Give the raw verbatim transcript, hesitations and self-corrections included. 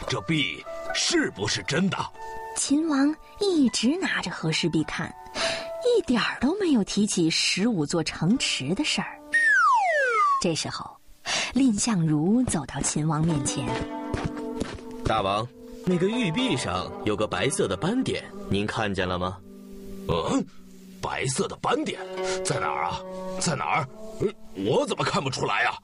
这币是不是真的？ 秦王一直拿着和氏璧看，一点儿都没有提起十五座城池的事儿。这时候，蔺相如走到秦王面前：“ 大王，那个玉璧上有个白色的斑点，您看见了吗？”“ 嗯，白色的斑点在哪儿啊？在哪儿？我怎么看不出来啊？”